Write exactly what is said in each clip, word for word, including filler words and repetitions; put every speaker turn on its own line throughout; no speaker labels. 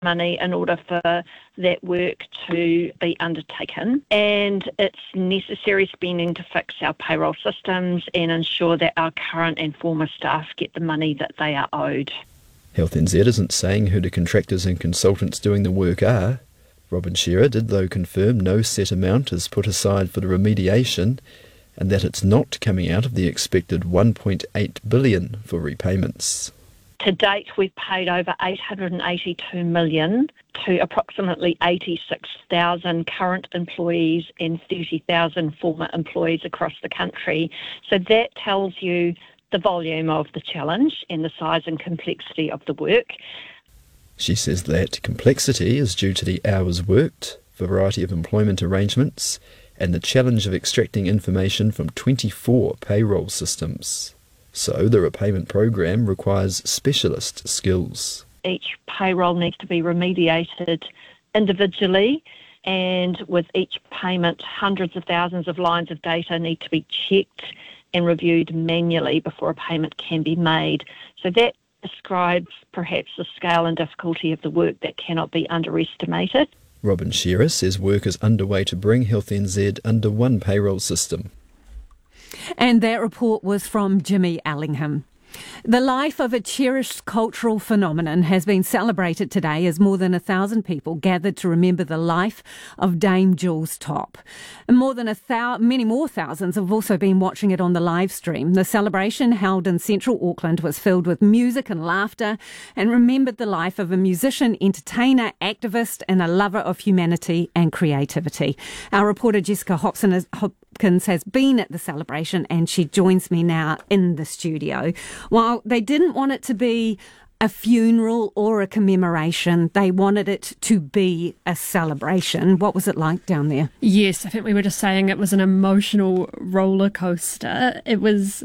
money in order for that work to be undertaken, and it's necessary spending to fix our payroll systems and ensure that our current and former staff get the money that they are owed.
Health N Z isn't saying who the contractors and consultants doing the work are. Robin Shearer did though confirm no set amount is put aside for the remediation and that it's not coming out of the expected one point eight billion dollars for repayments.
To date, we've paid over eight hundred eighty-two million dollars to approximately eighty-six thousand current employees and thirty thousand former employees across the country. So that tells you the volume of the challenge and the size and complexity of the work.
She says that complexity is due to the hours worked, variety of employment arrangements, and the challenge of extracting information from twenty-four payroll systems. So the repayment program requires specialist skills.
Each payroll needs to be remediated individually, and with each payment, hundreds of thousands of lines of data need to be checked and reviewed manually before a payment can be made. So that describes perhaps the scale and difficulty of the work that cannot be underestimated.
Robin Shearer says work is underway to bring Health N Z under one payroll system.
And that report was from Jimmy Allingham. The life of a cherished cultural phenomenon has been celebrated today as more than a thousand people gathered to remember the life of Dame Jules Topp. And more than a thou- many more thousands have also been watching it on the live stream. The celebration held in central Auckland was filled with music and laughter and remembered the life of a musician, entertainer, activist and a lover of humanity and creativity. Our reporter Jessica Hobson is, Hopkins has been at the celebration and she joins me now in the studio. While they didn't want it to be a funeral or a commemoration, they wanted it to be a celebration. What was it like down there?
Yes, I think we were just saying it was an emotional roller coaster. It was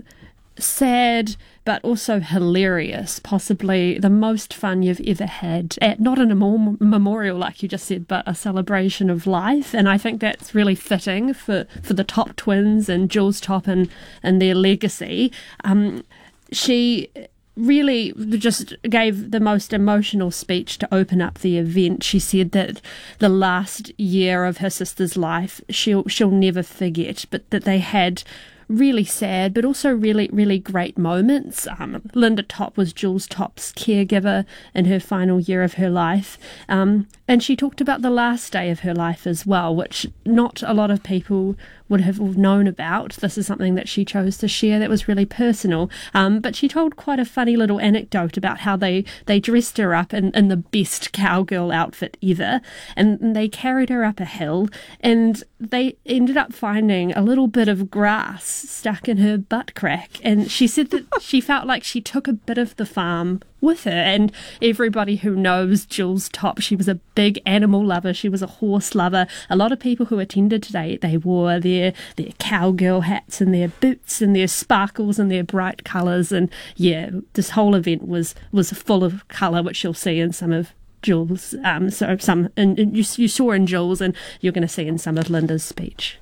sad but also hilarious, possibly the most fun you've ever had at not an mem- memorial like you just said, but a celebration of life. And I think that's really fitting for, for the Topp twins and Jules Topp and, and their legacy. Um, she really just gave the most emotional speech to open up the event. She said that the last year of her sister's life she'll she'll never forget, but that they had really sad but also really really great moments. um, Linda Topp was Jules Topp's caregiver in her final year of her life, um, and she talked about the last day of her life as well, which not a lot of people would have known about. This is something that she chose to share that was really personal, um, but she told quite a funny little anecdote about how they, they dressed her up in, in the best cowgirl outfit ever, and, and they carried her up a hill and they ended up finding a little bit of grass stuck in her butt crack, and she said that she felt like she took a bit of the farm with her. And everybody who knows Jules Topp, she was a big animal lover, she was a horse lover. A lot of people who attended today, they wore their their cowgirl hats and their boots and their sparkles and their bright colours, and yeah, this whole event was was full of colour, which you'll see in some of Jules, um, so some and you, you saw in Jules, and you're going to see in some of Linda's speech.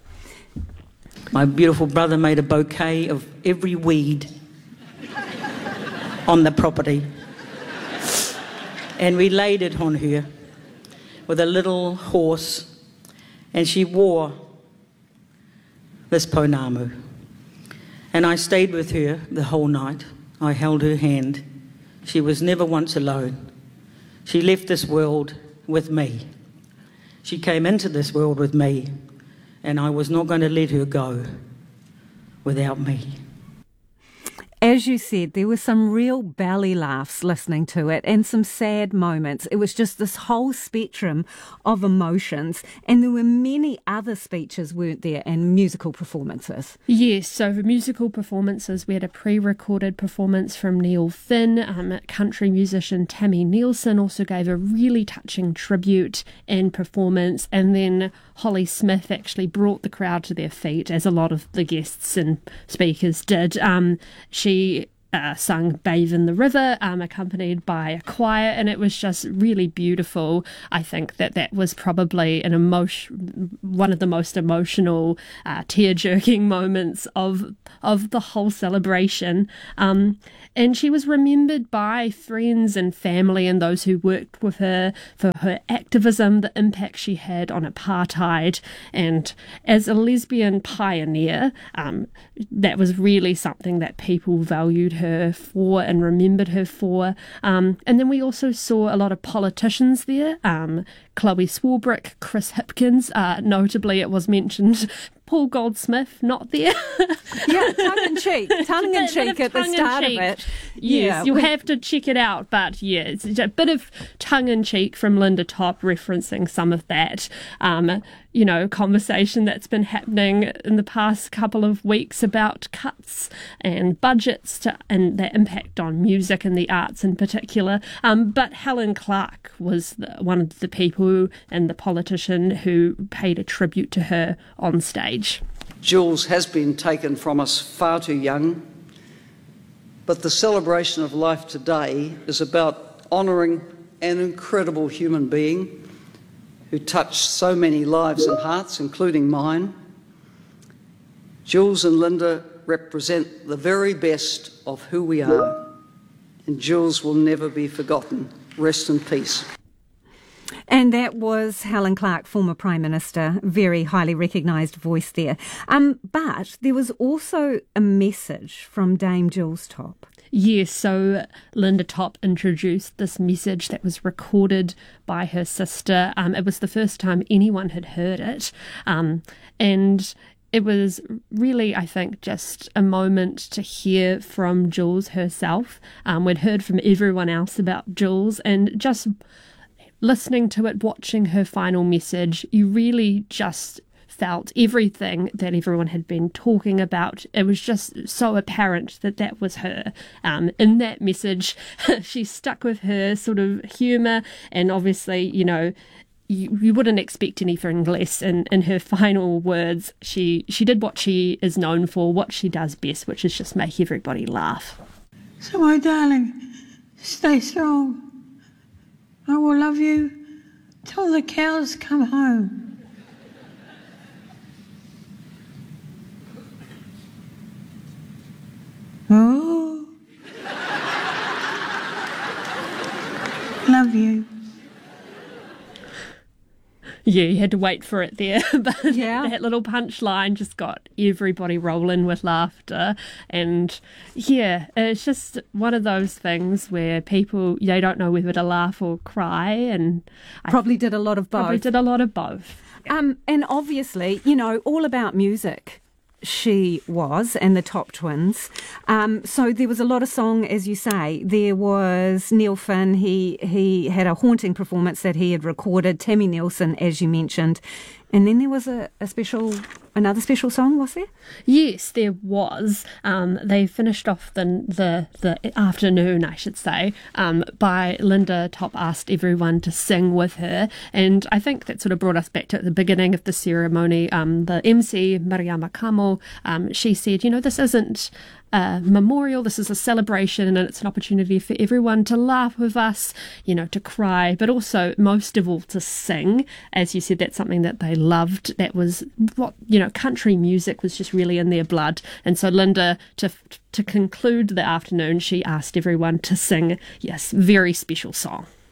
My beautiful brother made a bouquet of every weed on the property, and we laid it on her with a little horse, and she wore this pounamu. And I stayed with her the whole night. I held her hand. She was never once alone. She left this world with me. She came into this world with me, and I was not going to let her go without me.
As you said, there were some real belly laughs listening to it and some sad moments. It was just this whole spectrum of emotions, and there were many other speeches, weren't there, and musical performances.
Yes, so for musical performances, we had a pre-recorded performance from Neil Finn. Um, country musician Tammy Nielsen also gave a really touching tribute and performance, and then Holly Smith actually brought the crowd to their feet, as a lot of the guests and speakers did. Um, she uh, sung Bathe in the River, um, accompanied by a choir, and it was just really beautiful. I think that that was probably an emotion, one of the most emotional, uh, tear-jerking moments of of the whole celebration. Um, and she was remembered by friends and family and those who worked with her for her activism, the impact she had on apartheid, and as a lesbian pioneer, um, that was really something that people valued her for and remembered her for. Um, and then we also saw a lot of politicians there, um, Chloe Swarbrick, Chris Hipkins, uh, notably it was mentioned Paul Goldsmith, not there.
Yeah, tongue in cheek, tongue in cheek at the start of it.
Yes,
yeah,
you'll
we-
have to check it out. But yeah, it's a bit of tongue in cheek from Linda Top referencing some of that, um, you know, conversation that's been happening in the past couple of weeks about cuts and budgets to, and their impact on music and the arts in particular. Um, but Helen Clark was the, one of the people and the politician who paid a tribute to her on stage.
Jules has been taken from us far too young, but the celebration of life today is about honouring an incredible human being who touched so many lives and hearts, including mine. Jules and Linda represent the very best of who we are, and Jules will never be forgotten. Rest in peace.
And that was Helen Clark, former Prime Minister, very highly recognised voice there. Um, but there was also a message from Dame Jules Top.
Yes, so Linda Top introduced this message that was recorded by her sister. Um, it was the first time anyone had heard it. Um, and it was really, I think, just a moment to hear from Jules herself. Um, we'd heard from everyone else about Jules, and just listening to it, watching her final message, you really just felt everything that everyone had been talking about. It was just so apparent that that was her. Um, in that message, she stuck with her sort of humour, and obviously, you know, you, you wouldn't expect anything less. In, in her final words, she, she did what she is known for, what she does best, which is just make everybody laugh.
So, my darling, stay strong. I will love you till the cows come home. Oh, love you.
Yeah, you had to wait for it there, but
Yeah.
that little punchline just got everybody rolling with laughter. And yeah, it's just one of those things where people, they don't know whether to laugh or cry, and I
Probably did a lot of both.
probably did a lot of both.
Um, and obviously, you know, all about music she was, and the Top Twins. Um, so there was a lot of song, as you say. There was Neil Finn. He he had a haunting performance that he had recorded. Tammy Nielsen, as you mentioned. And then there was a, a special, another special song, was there?
Yes, there was. Um, they finished off the, the the afternoon, I should say, um, by Linda Top asked everyone to sing with her. And I think that sort of brought us back to the beginning of the ceremony. Um, the M C, Mariama Kamo, um, she said, you know, this isn't a memorial, this is a celebration, and it's an opportunity for everyone to laugh with us, you know, to cry, but also, most of all, to sing. As you said, that's something that they loved. That was what, you know, country music was just really in their blood. And so Linda, to to conclude the afternoon, she asked everyone to sing, yes, very special song.